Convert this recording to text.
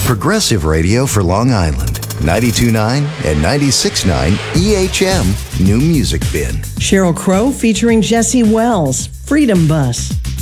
Progressive radio for Long Island. 92.9 and 96.9 EHM New Music Bin. Sheryl Crow featuring Jesse Wells, Freedom Bus.